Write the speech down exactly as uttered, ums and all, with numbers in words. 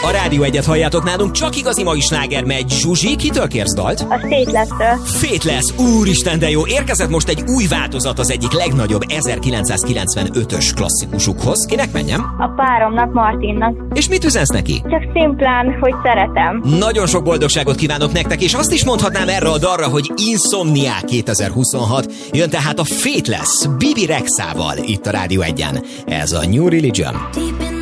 A Rádió Egyet halljátok nálunk, csak igazi mai sláger megy. Zsuzsi, kitől kérsz dalt? A Fateless-től. Fateless, úristen, de jó. Érkezett most egy új változat az egyik legnagyobb ezerkilencszázkilencvenötös klasszikusukhoz. Kinek menjem? A páromnak, Martinnak. És mit üzensz neki? Csak szimplán, hogy szeretem. Nagyon sok boldogságot kívánok nektek, és azt is mondhatnám erre a dalra, hogy Insomniac kétezer-huszonhat. Jön tehát a Fateless Bibi Rexával itt a Rádió Egyen. Ez a New Religion.